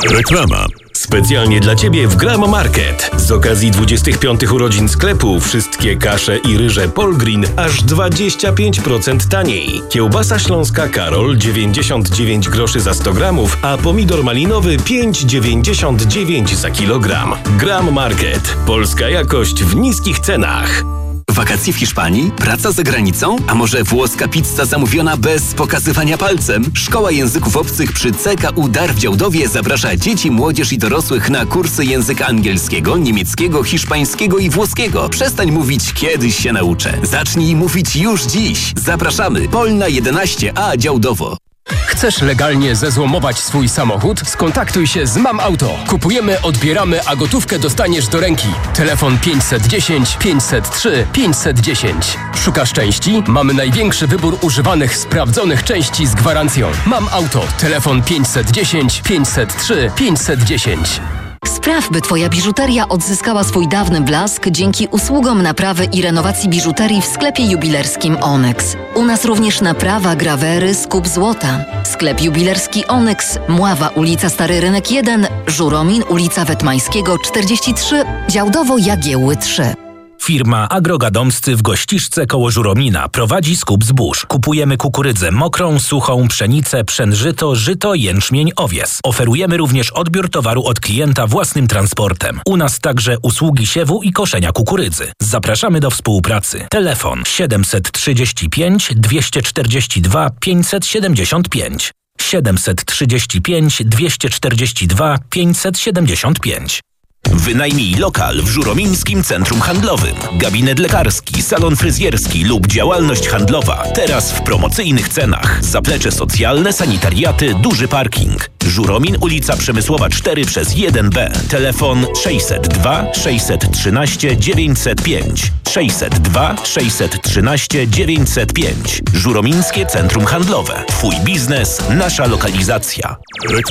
Reklama. Specjalnie dla Ciebie w Gram Market. Z okazji 25 urodzin sklepu wszystkie kasze i ryże Polgreen aż 25% taniej. Kiełbasa śląska Karol 99 groszy za 100 gramów, a pomidor malinowy 5,99 za kilogram. Gram Market. Polska jakość w niskich cenach. Wakacje w Hiszpanii? Praca za granicą? A może włoska pizza zamówiona bez pokazywania palcem? Szkoła Języków Obcych przy CKU Dar w Działdowie zaprasza dzieci, młodzież i dorosłych na kursy języka angielskiego, niemieckiego, hiszpańskiego i włoskiego. Przestań mówić, kiedyś się nauczę. Zacznij mówić już dziś. Zapraszamy. Polna 11A Działdowo. Chcesz legalnie zezłomować swój samochód? Skontaktuj się z Mam Auto. Kupujemy, odbieramy, a gotówkę dostaniesz do ręki. Telefon 510 503 510. Szukasz części? Mamy największy wybór używanych, sprawdzonych części z gwarancją. Mam Auto. Telefon 510 503 510. Spraw, by Twoja biżuteria odzyskała swój dawny blask dzięki usługom naprawy i renowacji biżuterii w sklepie jubilerskim Onyx. U nas również naprawa, grawery, skup złota. Sklep jubilerski Onyx, Mława, ulica Stary Rynek 1, Żuromin, ulica Wetmańskiego 43, Działdowo Jagiełły 3. Firma Agrogadomscy w Gościszce koło Żuromina prowadzi skup zbóż. Kupujemy kukurydzę mokrą, suchą, pszenicę, pszenżyto, żyto, jęczmień, owies. Oferujemy również odbiór towaru od klienta własnym transportem. U nas także usługi siewu i koszenia kukurydzy. Zapraszamy do współpracy. Telefon 735 242 575. 735 242 575. Wynajmij lokal w Żuromińskim Centrum Handlowym. Gabinet lekarski, salon fryzjerski lub działalność handlowa. Teraz w promocyjnych cenach. Zaplecze socjalne, sanitariaty, duży parking. Żuromin, ulica Przemysłowa 4/1B. Telefon 602 613 905. 602 613 905. Żuromińskie Centrum Handlowe. Twój biznes, nasza lokalizacja.